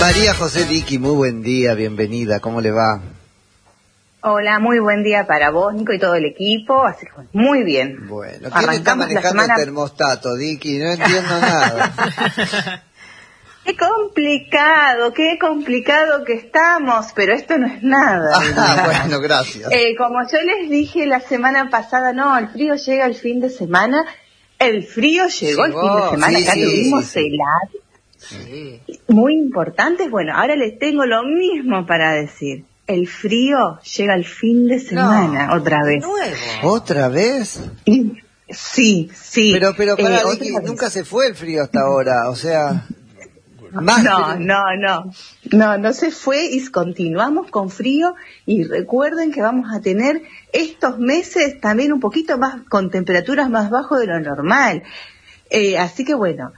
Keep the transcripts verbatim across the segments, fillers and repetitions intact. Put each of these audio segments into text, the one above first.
María José Diqui, muy buen día, bienvenida, ¿cómo le va? Hola, muy buen día para vos, Nico, y todo el equipo, así que muy bien. Bueno, ¿quién está manejando semana... el termostato, Diqui? No entiendo nada. Qué complicado, qué complicado que estamos, pero esto no es nada. Ah, bueno, gracias. Eh, como yo les dije la semana pasada, no, el frío llega el fin de semana, el frío llegó, llegó el fin de semana, sí, acá sí, tuvimos sí, sí. helado. Sí. Muy importante, bueno, ahora les tengo lo mismo para decir. El frío llega el fin de semana, no, otra vez. ¿De nuevo? ¿Otra vez? Sí, sí. Pero, pero, para, eh, Diqui, nunca se fue el frío hasta ahora, o sea... Más, no, pero... no, no, no, no se fue y continuamos con frío y recuerden que vamos a tener estos meses también un poquito más, con temperaturas más bajo de lo normal. Eh, así que bueno,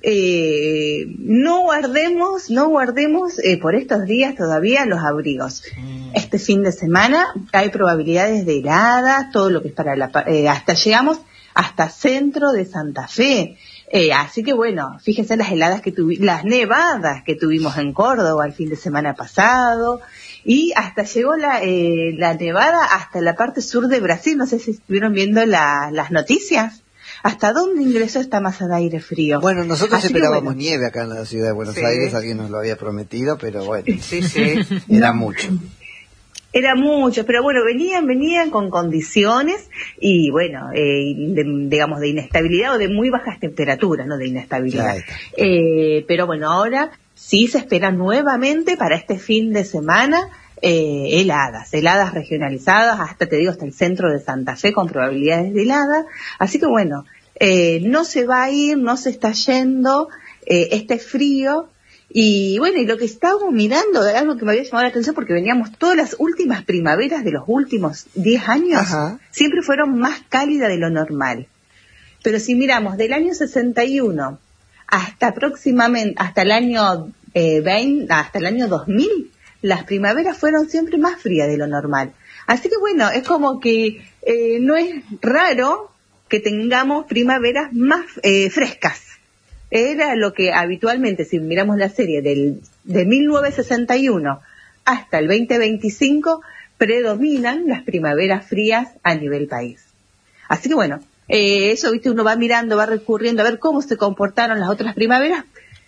eh, no guardemos, no guardemos eh, por estos días todavía los abrigos. Mm. Este fin de semana hay probabilidades de heladas, todo lo que es para la, eh, hasta llegamos hasta centro de Santa Fe. Eh, así que bueno, fíjense las heladas que tuvimos, las nevadas que tuvimos en Córdoba el fin de semana pasado, y hasta llegó la, eh, la nevada hasta la parte sur de Brasil, no sé si estuvieron viendo la, las noticias. ¿Hasta dónde ingresó esta masa de aire frío? Bueno, nosotros así esperábamos bueno. nieve acá en la ciudad de Buenos Sí. Aires, alguien nos lo había prometido, pero bueno, sí, sí. era no. mucho. Era mucho, pero bueno, venían, venían con condiciones y bueno, eh, de, digamos de inestabilidad o de muy bajas temperaturas, no de inestabilidad. Eh, pero bueno, ahora sí se espera nuevamente para este fin de semana eh, heladas, heladas regionalizadas, hasta te digo hasta el centro de Santa Fe con probabilidades de helada. Así que bueno, eh, no se va a ir, no se está yendo eh, este frío. Y bueno, y lo que estábamos mirando, algo que me había llamado la atención porque veníamos todas las últimas primaveras de los últimos diez años, Ajá. siempre fueron más cálidas de lo normal. Pero si miramos del año sesenta y uno hasta próximamente, hasta el año eh, veinte, hasta el año dos mil, las primaveras fueron siempre más frías de lo normal. Así que bueno, es como que eh, no es raro que tengamos primaveras más eh, frescas. Era lo que habitualmente, si miramos la serie del de mil novecientos sesenta y uno hasta el veinte veinticinco, predominan las primaveras frías a nivel país. Así que bueno, eh, eso, viste, uno va mirando, va recurriendo a ver cómo se comportaron las otras primaveras.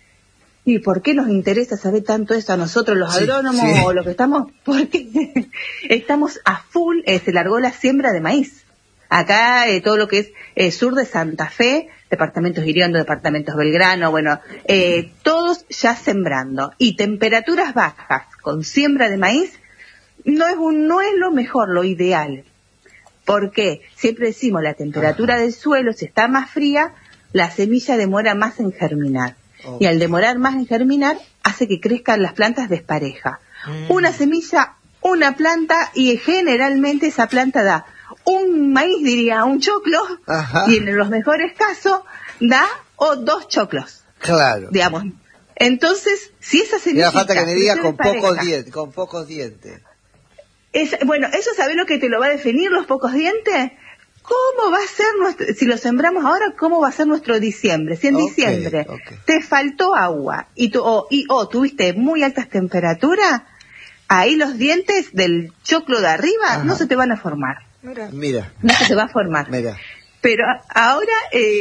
¿Y por qué nos interesa saber tanto eso a nosotros los sí, agrónomos sí. o lo que estamos? Porque estamos a full, eh, se largó la siembra de maíz. Acá eh, todo lo que es eh, sur de Santa Fe, departamentos Iriondo, departamentos Belgrano, bueno, eh, todos ya sembrando. Y temperaturas bajas con siembra de maíz no es un, no es lo mejor, lo ideal. ¿Por qué? Siempre decimos la temperatura Ajá. del suelo, si está más fría, la semilla demora más en germinar. Okay. Y al demorar más en germinar, hace que crezcan las plantas despareja. Mm. Una semilla, una planta, y generalmente esa planta da un maíz, diría, un choclo, Ajá. y en los mejores casos da o dos choclos. Claro. Digamos. Entonces, si esa semilla... Me falta que me diga con pocos dientes, con pocos dientes. Es, bueno, eso ¿sabés lo que te lo va a definir, los pocos dientes? ¿Cómo va a ser nuestro, si lo sembramos ahora, cómo va a ser nuestro diciembre? Si en okay, diciembre okay. te faltó agua y tu, o, y, o tuviste muy altas temperaturas, ahí los dientes del choclo de arriba Ajá. no se te van a formar. Mira. Mira. No se te va a formar. Mira. Pero ahora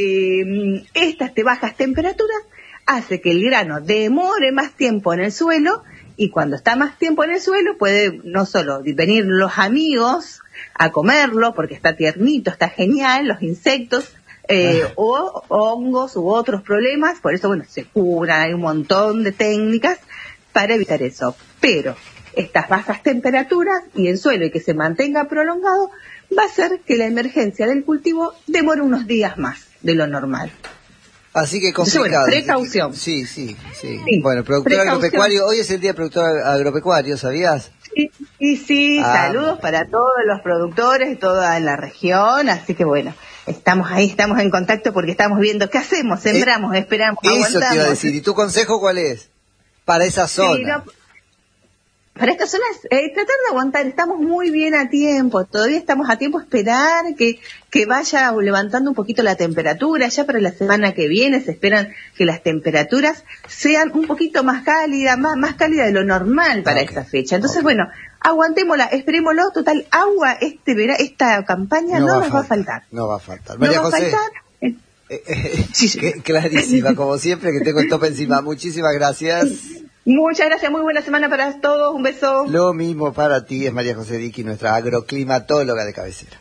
eh, estas te bajas temperaturas hace que el grano demore más tiempo en el suelo, y cuando está más tiempo en el suelo puede no solo venir los amigos a comerlo porque está tiernito, está genial, los insectos eh, o hongos u otros problemas. Por eso bueno, se curan, hay un montón de técnicas para evitar eso. Pero estas bajas temperaturas y el suelo y que se mantenga prolongado va a hacer que la emergencia del cultivo demore unos días más de lo normal. Así que complicado. Entonces, bueno, precaución. Sí, sí, sí, sí. Bueno, productor precaución. agropecuario, hoy es el día del productor agropecuario, ¿sabías? Sí, sí, sí. Ah, saludos para todos los productores de toda la región, así que bueno, estamos ahí, estamos en contacto porque estamos viendo qué hacemos, sembramos, eh, esperamos, eso aguantamos. Eso te iba a decir, ¿y tu consejo cuál es? Para esa zona. Sí, no, para estas zonas, eh, tratar de aguantar, estamos muy bien a tiempo, todavía estamos a tiempo, esperar que, que vaya levantando un poquito la temperatura, ya para la semana que viene se esperan que las temperaturas sean un poquito más cálidas, más, más cálidas de lo normal para okay. esta fecha. Entonces, okay. bueno, aguantémosla, esperémoslo, total, agua este vera, esta campaña no, no nos va a faltar. No va a faltar. María no va José. a faltar. Eh, eh, sí, sí. Clarísima, como siempre, que tengo el tope encima. Muchísimas gracias. Muchas gracias, muy buena semana para todos, un beso. Lo mismo para ti, es María José Diqui, nuestra agroclimatóloga de cabecera.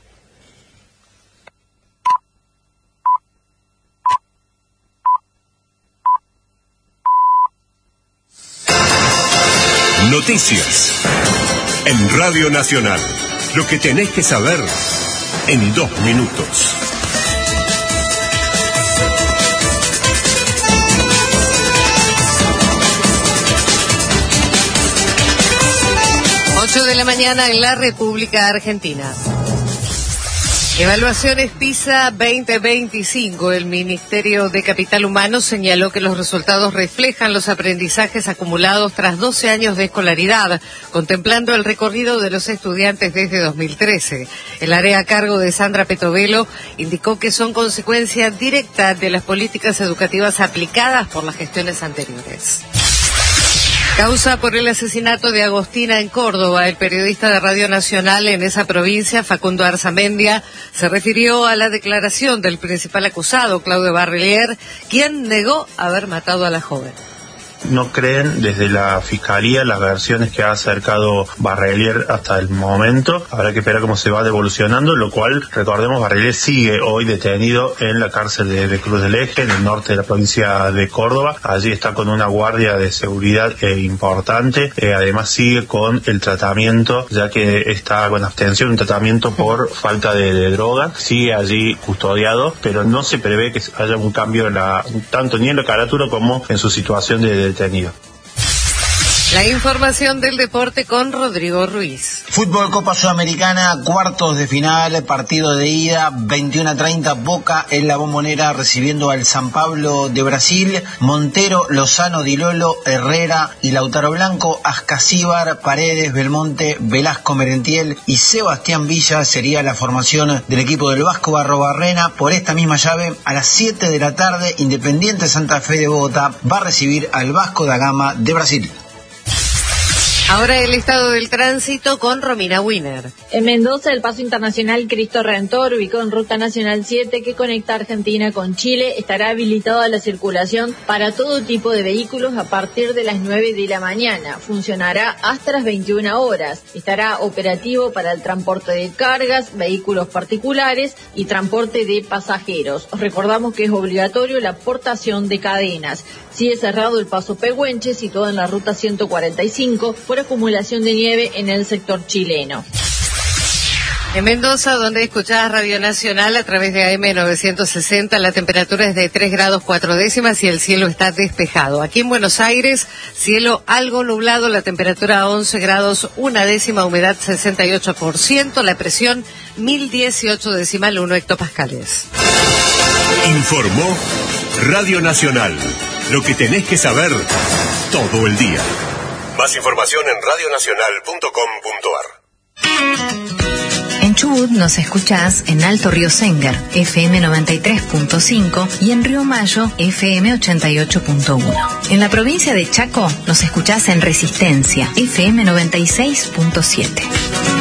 Noticias en Radio Nacional. Lo que tenés que saber en dos minutos. ocho de la mañana en la República Argentina. Evaluaciones PISA veinte veinticinco. El Ministerio de Capital Humano señaló que los resultados reflejan los aprendizajes acumulados tras doce años de escolaridad, contemplando el recorrido de los estudiantes desde dos mil trece. El área a cargo de Sandra Petovelo indicó que son consecuencia directa de las políticas educativas aplicadas por las gestiones anteriores. Causa por el asesinato de Agostina en Córdoba. El periodista de Radio Nacional en esa provincia, Facundo Arzamendia, se refirió a la declaración del principal acusado, Claudio Barrelier, quien negó haber matado a la joven. No creen desde la Fiscalía las versiones que ha acercado Barrelier hasta el momento. Habrá que esperar cómo se va evolucionando, lo cual, recordemos, Barrelier sigue hoy detenido en la cárcel de, de Cruz del Eje, en el norte de la provincia de Córdoba. Allí está con una guardia de seguridad eh, importante. Eh, además sigue con el tratamiento, ya que está con abstención, un tratamiento por falta de, de droga. Sigue allí custodiado, pero no se prevé que haya un cambio en la, tanto ni en la carátula como en su situación de detenido. La información del deporte con Rodrigo Ruiz. Fútbol Copa Sudamericana, cuartos de final, partido de ida, veintiuno a treinta, Boca en la Bombonera recibiendo al San Pablo de Brasil. Montero, Lozano, Di Lolo, Herrera y Lautaro Blanco, Ascasíbar, Paredes, Belmonte, Velasco, Merentiel y Sebastián Villa sería la formación del equipo del Vasco Barrobarrena. Por esta misma llave, a las siete de la tarde, Independiente Santa Fe de Bogotá va a recibir al Vasco da Gama de Brasil. Ahora el estado del tránsito con Romina Wiener. En Mendoza, el paso internacional Cristo Redentor, ubicado en Ruta Nacional siete, que conecta Argentina con Chile, estará habilitado a la circulación para todo tipo de vehículos a partir de las nueve de la mañana. Funcionará hasta las veintiuna horas. Estará operativo para el transporte de cargas, vehículos particulares y transporte de pasajeros. Os recordamos que es obligatorio la portación de cadenas. Sigue cerrado el paso Pehuenche, situado en la ruta ciento cuarenta y cinco, por acumulación de nieve en el sector chileno. En Mendoza, donde escuchás Radio Nacional a través de A M novecientos sesenta, la temperatura es de tres grados cuatro décimas y el cielo está despejado. Aquí en Buenos Aires, cielo algo nublado, la temperatura once grados una décima, humedad sesenta y ocho por ciento, la presión mil dieciocho decimal uno hectopascales. Informó Radio Nacional. Lo que tenés que saber todo el día. Más información en radio nacional punto com punto a r. En Chubut nos escuchás en Alto Río Sengar, F M noventa y tres punto cinco y en Río Mayo, F M ochenta y ocho punto uno. En la provincia de Chaco nos escuchás en Resistencia, F M noventa y seis punto siete.